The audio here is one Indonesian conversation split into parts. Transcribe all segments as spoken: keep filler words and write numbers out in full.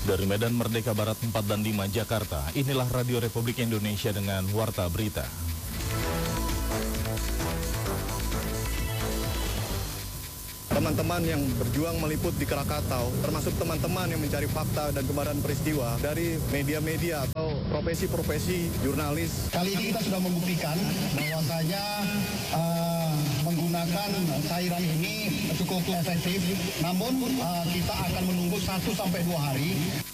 Dari Medan Merdeka Barat empat dan lima Jakarta, inilah Radio Republik Indonesia dengan Warta Berita. Teman-teman yang berjuang meliput di Krakatau, termasuk teman-teman yang mencari fakta dan kebenaran peristiwa dari media-media atau profesi-profesi jurnalis. Kali ini kita sudah membuktikan bahwasanya uh, menggunakan cairan ini cukup efektif, namun uh, kita akan menunggu satu sampai dua hari.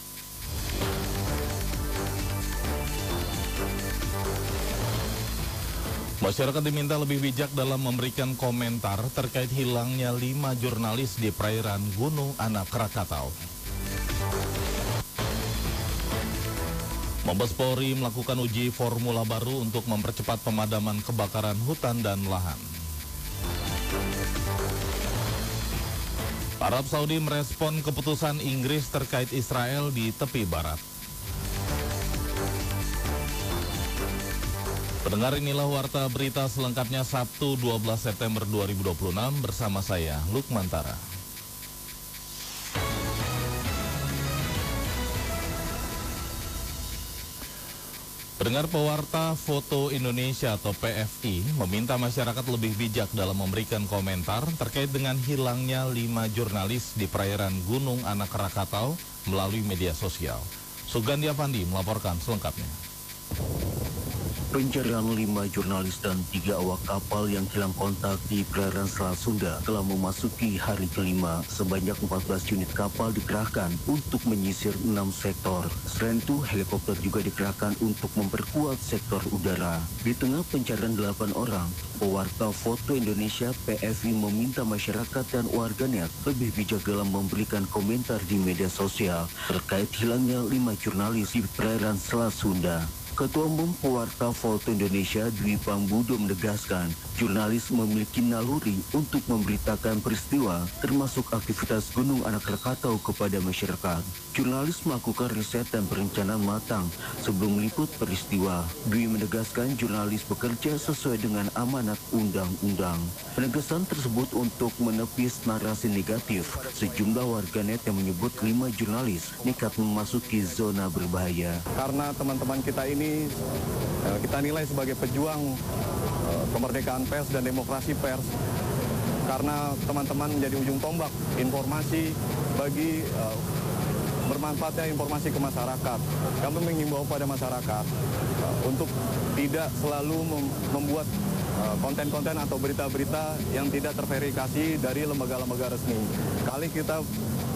Masyarakat diminta lebih bijak dalam memberikan komentar terkait hilangnya lima jurnalis di perairan Gunung Anak Krakatau. Mabes Polri melakukan uji formula baru untuk mempercepat pemadaman kebakaran hutan dan lahan. Arab Saudi merespon keputusan Inggris terkait Israel di tepi barat. Pendengar, inilah Warta Berita selengkapnya Sabtu dua belas September dua ribu dua puluh enam bersama saya, Lukmantara. Pendengar, Pewarta Foto Indonesia atau P F I meminta masyarakat lebih bijak dalam memberikan komentar terkait dengan hilangnya lima jurnalis di perairan Gunung Anak Krakatau melalui media sosial. Sugandi Avandi melaporkan selengkapnya. Pencarian lima jurnalis dan tiga awak kapal yang hilang kontak di perairan Selat Sunda telah memasuki hari kelima. Sebanyak empat belas unit kapal dikerahkan untuk menyisir enam sektor. Selain itu, helikopter juga dikerahkan untuk memperkuat sektor udara. Di tengah pencarian delapan orang, Pewarta Foto Indonesia P F I meminta masyarakat dan warganet lebih bijak dalam memberikan komentar di media sosial terkait hilangnya lima jurnalis di perairan Selat Sunda. Ketua Umum Pewarta Foto Indonesia Dwi Pambudo menegaskan, jurnalis memiliki naluri untuk memberitakan peristiwa termasuk aktivitas Gunung Anak Krakatau kepada masyarakat. Jurnalis melakukan riset dan perencanaan matang sebelum meliput peristiwa. Dwi menegaskan jurnalis bekerja sesuai dengan amanat undang-undang. Penegasan tersebut untuk menepis narasi negatif sejumlah warganet yang menyebut lima jurnalis nekat memasuki zona berbahaya. Karena teman-teman kita ini kita nilai sebagai pejuang kemerdekaan pers dan demokrasi pers, karena teman-teman menjadi ujung tombak informasi bagi uh, bermanfaatnya informasi ke masyarakat. Kami mengimbau pada masyarakat uh, untuk tidak selalu mem membuat konten-konten uh, atau berita-berita yang tidak terverifikasi dari lembaga-lembaga resmi. Kali kita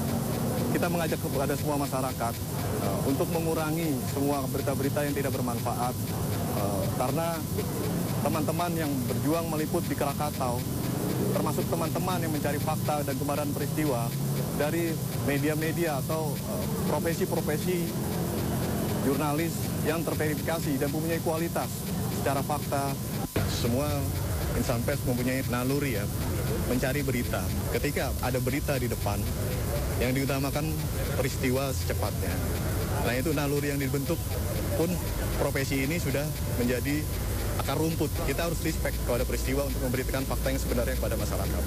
kita mengajak kepada semua masyarakat uh, untuk mengurangi semua berita-berita yang tidak bermanfaat, uh, karena teman-teman yang berjuang meliput di Krakatau, termasuk teman-teman yang mencari fakta dan kebenaran peristiwa dari media-media atau profesi-profesi uh, jurnalis yang terverifikasi dan mempunyai kualitas secara fakta. Semua insan pers mempunyai naluri ya, mencari berita. Ketika ada berita di depan, yang diutamakan peristiwa secepatnya. Nah, itu naluri yang dibentuk pun profesi ini sudah menjadi akar rumput. Kita harus respect kepada peristiwa untuk memberitakan fakta yang sebenarnya kepada masyarakat.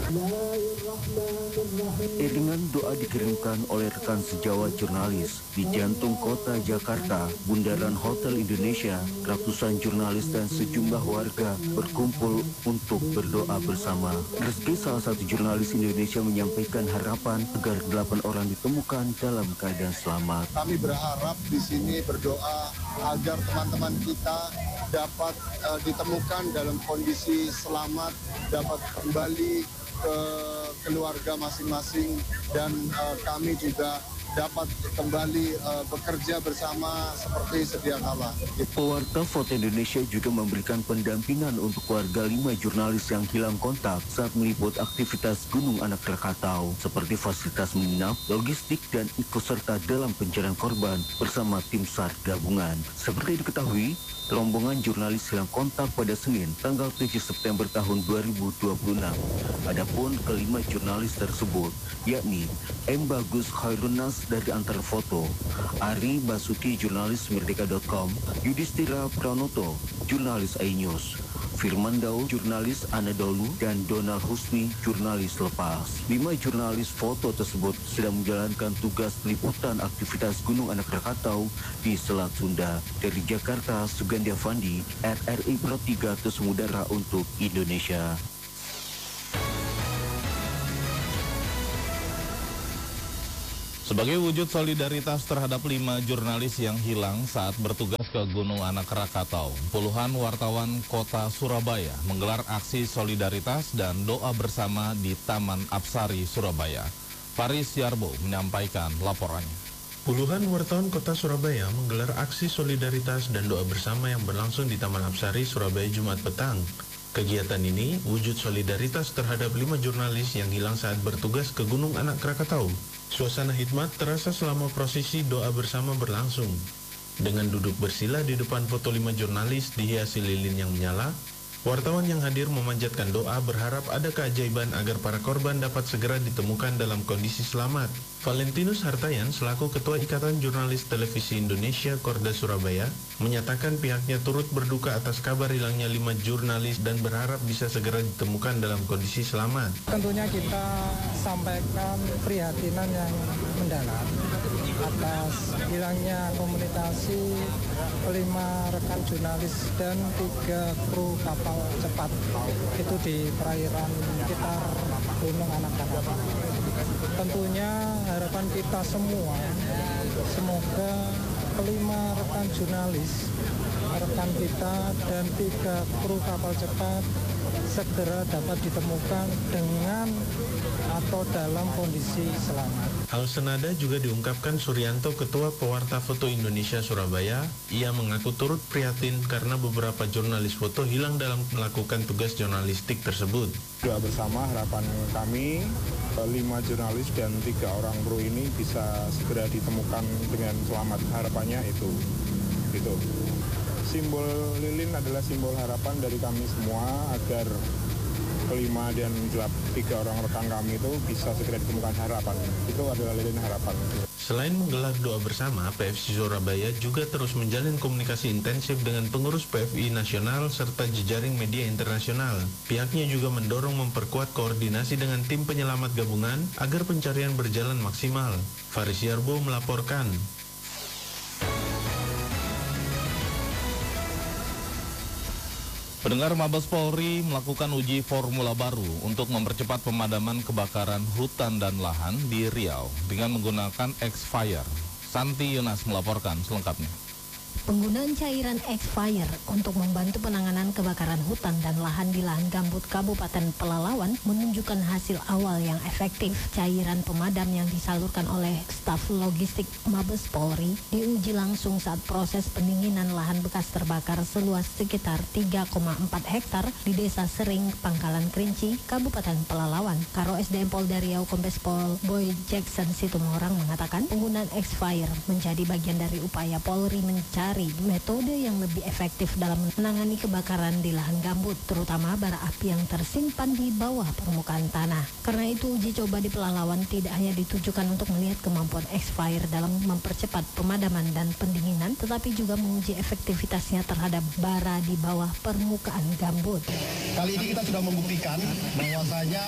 Iringan doa dikirimkan oleh rekan sejawat jurnalis di jantung kota Jakarta, Bundaran Hotel Indonesia. Ratusan jurnalis dan sejumlah warga berkumpul untuk berdoa bersama. Rizky, salah satu jurnalis Indonesia, menyampaikan harapan agar delapan orang ditemukan dalam keadaan selamat. Kami berharap di sini berdoa agar teman-teman kita dapat uh, ditemukan dalam kondisi selamat, dapat kembali ke keluarga masing-masing, dan uh, kami juga dapat kembali uh, bekerja bersama seperti sedia kala. Pewarta Foto Indonesia juga memberikan pendampingan untuk warga lima jurnalis yang hilang kontak saat meliput aktivitas Gunung Anak Krakatau, seperti fasilitas menginap, logistik, dan ikut serta dalam pencarian korban bersama tim SAR gabungan. Seperti diketahui, rombongan jurnalis hilang kontak pada Senin, tanggal tujuh September tahun dua ribu dua puluh enam. Adapun kelima jurnalis tersebut, yakni M. Bagus Khairunas dari Antar Foto, Ari Basuki, jurnalis Merdeka titik com, Yudhistira Pranoto, jurnalis iNews, Firman Daud, jurnalis Anadolu, dan Donald Husni, jurnalis Lepas. Lima jurnalis foto tersebut sedang menjalankan tugas peliputan aktivitas Gunung Anak Rakatau di Selat Sunda. Dari Jakarta, Sugandi Avandi, R R I Pro tiga Terus Mudara untuk Indonesia. Sebagai wujud solidaritas terhadap lima jurnalis yang hilang saat bertugas ke Gunung Anak Rakatau, puluhan wartawan kota Surabaya menggelar aksi solidaritas dan doa bersama di Taman Apsari, Surabaya. Faris Yarbo menyampaikan laporannya. Puluhan wartawan kota Surabaya menggelar aksi solidaritas dan doa bersama yang berlangsung di Taman Apsari, Surabaya Jumat petang. Kegiatan ini wujud solidaritas terhadap lima jurnalis yang hilang saat bertugas ke Gunung Anak Rakatau. Suasana hikmat terasa selama prosesi doa bersama berlangsung. Dengan duduk bersila di depan foto lima jurnalis dihiasi lilin yang menyala, wartawan yang hadir memanjatkan doa berharap ada keajaiban agar para korban dapat segera ditemukan dalam kondisi selamat. Valentinus Hartayan selaku Ketua Ikatan Jurnalis Televisi Indonesia Korda Surabaya menyatakan pihaknya turut berduka atas kabar hilangnya lima jurnalis dan berharap bisa segera ditemukan dalam kondisi selamat. Tentunya kita sampaikan prihatinan yang mendalam atas hilangnya komunikasi lima rekan jurnalis dan tiga kru kapal cepat itu di perairan sekitar Gunung Anak Rakatau. Tentunya harapan kita semua, semoga kelima rekan jurnalis, rekan kita dan tiga kru kapal cepat segera dapat ditemukan dengan atau dalam kondisi selamat. Hal senada juga diungkapkan Suryanto, Ketua Pewarta Foto Indonesia Surabaya. Ia mengaku turut prihatin karena beberapa jurnalis foto hilang dalam melakukan tugas jurnalistik tersebut. Doa bersama harapan kami, lima jurnalis dan tiga orang kru ini bisa segera ditemukan dengan selamat. Harapannya itu. Gitu. Simbol lilin adalah simbol harapan dari kami semua agar kelima dan tiga orang rekan kami itu bisa segera ditemukan harapan. Itu adalah lilin harapan. Selain menggelar doa bersama, P F C Surabaya juga terus menjalin komunikasi intensif dengan pengurus P F I nasional serta jejaring media internasional. Pihaknya juga mendorong memperkuat koordinasi dengan tim penyelamat gabungan agar pencarian berjalan maksimal. Faris Yarbo melaporkan. Pendengar, Mabes Polri melakukan uji formula baru untuk mempercepat pemadaman kebakaran hutan dan lahan di Riau dengan menggunakan X-Fire. Santi Yunas melaporkan selengkapnya. Penggunaan cairan X-Fire untuk membantu penanganan kebakaran hutan dan lahan di lahan gambut Kabupaten Pelalawan menunjukkan hasil awal yang efektif. Cairan pemadam yang disalurkan oleh staf logistik Mabes Polri diuji langsung saat proses pendinginan lahan bekas terbakar seluas sekitar tiga koma empat hektar di Desa Sering, Pangkalan Kerinci, Kabupaten Pelalawan. Karo S D M Polda Riau Kombes Pol Boy Jackson Situmorang mengatakan penggunaan X-Fire menjadi bagian dari upaya Polri mencari metode yang lebih efektif dalam menangani kebakaran di lahan gambut, terutama bara api yang tersimpan di bawah permukaan tanah. Karena itu, uji coba di Pelalawan tidak hanya ditujukan untuk melihat kemampuan X-Fire dalam mempercepat pemadaman dan pendinginan, tetapi juga menguji efektivitasnya terhadap bara di bawah permukaan gambut. Kali ini kita sudah membuktikan bahwasanya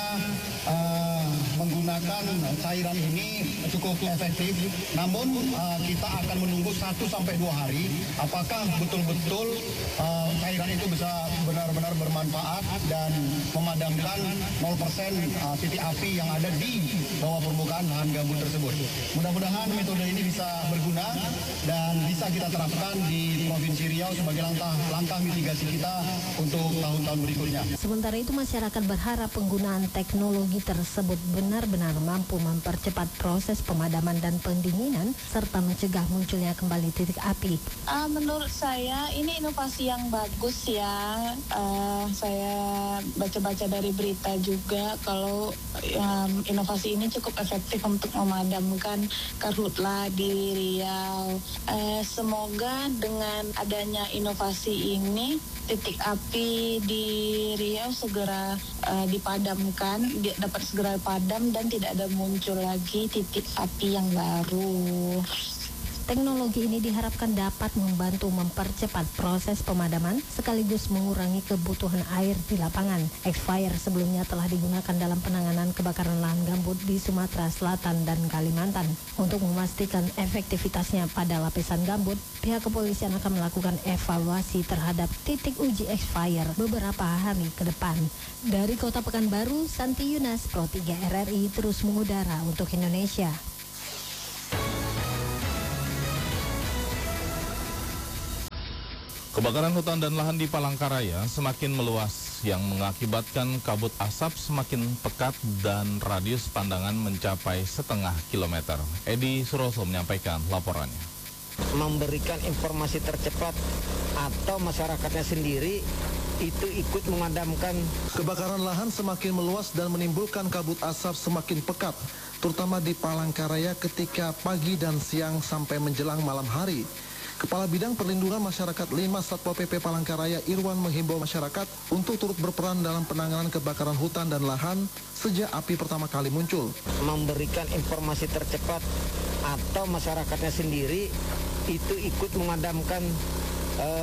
uh, menggunakan cairan ini cukup efektif, namun uh, kita akan menunggu satu sampai dua hari apakah betul-betul uh, cairan itu bisa benar-benar bermanfaat dan memadamkan nol persen uh, titik api yang ada di bawah permukaan lahan gambut tersebut. Mudah-mudahan metode ini bisa berguna dan bisa kita terapkan di Provinsi Riau sebagai langkah, langkah mitigasi kita untuk tahun-tahun berikutnya. Sementara itu, masyarakat berharap penggunaan teknologi tersebut benar-benar mampu mempercepat proses pemadaman dan pendinginan serta mencegah munculnya kembali titik api. Uh, menurut saya ini inovasi yang bagus ya. Uh, saya baca-baca dari berita juga kalau um, inovasi ini cukup efektif untuk memadamkan karhutla di Riau. Uh, semoga dengan adanya inovasi ini titik api di Riau segera uh, dipadamkan, di, dapat segera padam dan tidak ada muncul lagi titik api yang baru. T Teknologi ini diharapkan dapat membantu mempercepat proses pemadaman sekaligus mengurangi kebutuhan air di lapangan. X-Fire sebelumnya telah digunakan dalam penanganan kebakaran lahan gambut di Sumatera Selatan dan Kalimantan. Untuk memastikan efektivitasnya pada lapisan gambut, pihak kepolisian akan melakukan evaluasi terhadap titik uji X-Fire beberapa hari ke depan. Dari Kota Pekanbaru, Santi Yunas, Pro tiga R R I terus mengudara untuk Indonesia. Kebakaran hutan dan lahan di Palangkaraya semakin meluas yang mengakibatkan kabut asap semakin pekat dan radius pandangan mencapai setengah kilometer. Edi Suroso menyampaikan laporannya. Memberikan informasi tercepat atau masyarakatnya sendiri itu ikut memadamkan. Kebakaran lahan semakin meluas dan menimbulkan kabut asap semakin pekat, terutama di Palangkaraya ketika pagi dan siang sampai menjelang malam hari. Kepala Bidang Perlindungan Masyarakat lima Satpol P P Palangkaraya Irwan menghimbau masyarakat untuk turut berperan dalam penanganan kebakaran hutan dan lahan sejak api pertama kali muncul. Memberikan informasi tercepat atau masyarakatnya sendiri itu ikut memadamkan eh,